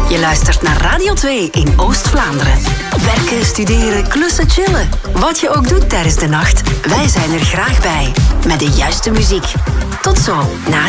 Je luistert naar Radio 2 in Oost-Vlaanderen. Werken, studeren, klussen, chillen. Wat je ook doet tijdens de nacht, wij zijn er graag bij. Met de juiste muziek. Tot zo, na